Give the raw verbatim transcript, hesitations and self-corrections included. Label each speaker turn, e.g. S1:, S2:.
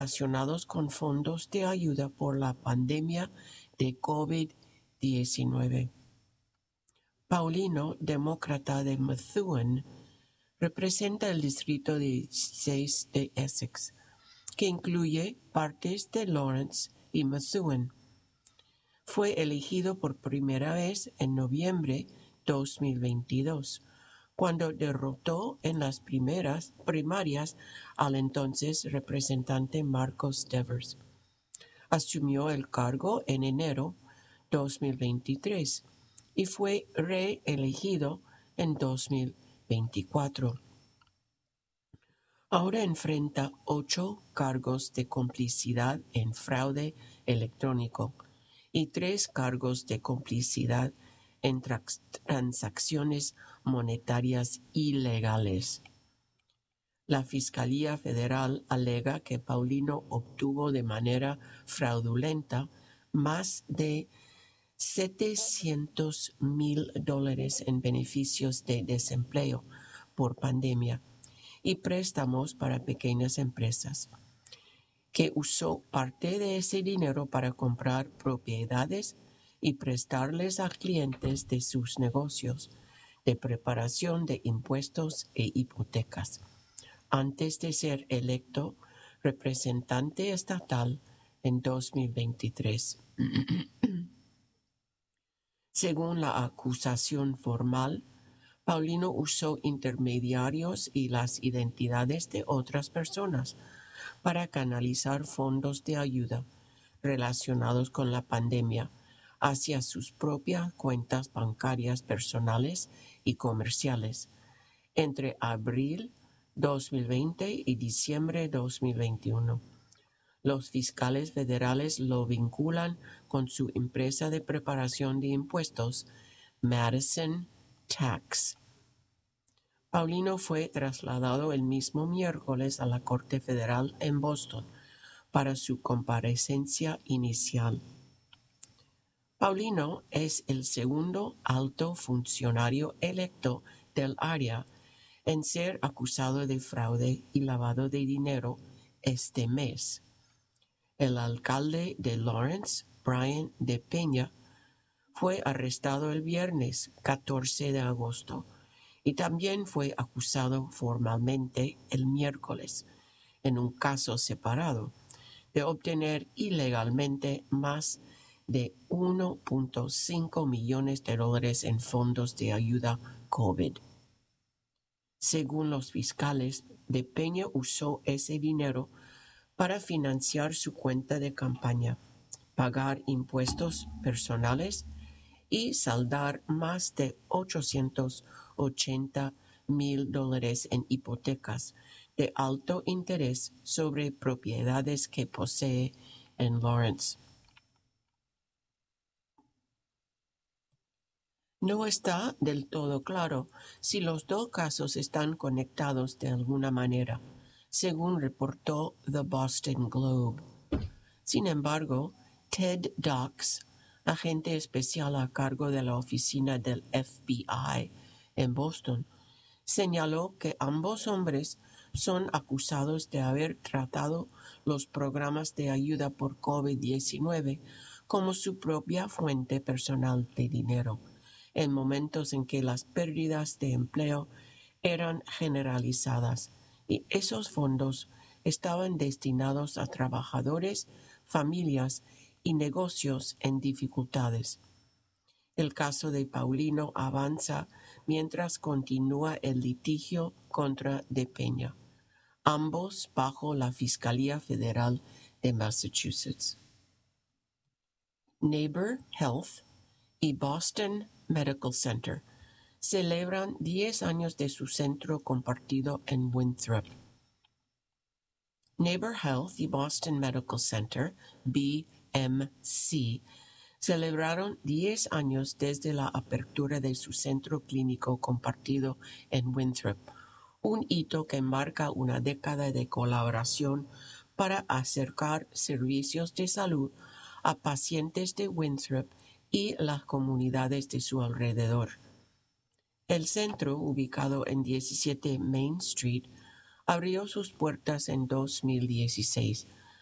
S1: relacionados con fondos de ayuda por la pandemia de COVID diecinueve. Paulino, demócrata de Methuen, representa el distrito dieciséis de Essex, que incluye partes de Lawrence y Methuen. Fue elegido por primera vez en noviembre dos mil veintidós, cuando derrotó en las primeras primarias al entonces representante Marcos Devers. Asumió el cargo en enero dos mil veintitrés y fue reelegido en dos mil veinticuatro. Ahora enfrenta ocho cargos de complicidad en fraude electrónico y tres cargos de complicidad en trans- transacciones monetarias ilegales. La Fiscalía Federal alega que Paulino obtuvo de manera fraudulenta más de setecientos mil dólares en beneficios de desempleo por pandemia y préstamos para pequeñas empresas, que usó parte de ese dinero para comprar propiedades y prestarles a clientes de sus negocios de preparación de impuestos e hipotecas, antes de ser electo representante estatal en dos mil veintitrés. Según la acusación formal, Paulino usó intermediarios y las identidades de otras personas para canalizar fondos de ayuda relacionados con la pandemia hacia sus propias cuentas bancarias personales y comerciales entre abril dos mil veinte y diciembre dos mil veintiuno. Los fiscales federales lo vinculan con su empresa de preparación de impuestos, Madison Tax. Paulino fue trasladado el mismo miércoles a la Corte Federal en Boston para su comparecencia inicial. Paulino es el segundo alto funcionario electo del área en ser acusado de fraude y lavado de dinero este mes. El alcalde de Lawrence, Brian de Peña, fue arrestado el viernes catorce de agosto y también fue acusado formalmente el miércoles, en un caso separado, de obtener ilegalmente más de uno punto cinco millones de dólares en fondos de ayuda COVID. Según los fiscales, de Peña usó ese dinero para financiar su cuenta de campaña, pagar impuestos personales y saldar más de ochocientos ochenta mil dólares en hipotecas de alto interés sobre propiedades que posee en Lawrence. No está del todo claro si los dos casos están conectados de alguna manera, según reportó The Boston Globe. Sin embargo, Ted Dox, agente especial a cargo de la oficina del F B I en Boston, señaló que ambos hombres son acusados de haber tratado los programas de ayuda por COVID diecinueve como su propia fuente personal de dinero, en momentos en que las pérdidas de empleo eran generalizadas y esos fondos estaban destinados a trabajadores, familias y negocios en dificultades. El caso de Paulino avanza mientras continúa el litigio contra De Peña, ambos bajo la Fiscalía Federal de Massachusetts. Neighbor Health y Boston Medical Center celebran diez años de su centro compartido en Winthrop. Neighbor Health y Boston Medical Center, B M C, celebraron diez años desde la apertura de su centro clínico compartido en Winthrop, un hito que marca una década de colaboración para acercar servicios de salud a pacientes de Winthrop y las comunidades de su alrededor. El centro, ubicado en diecisiete Main Street, abrió sus puertas en dos mil dieciséis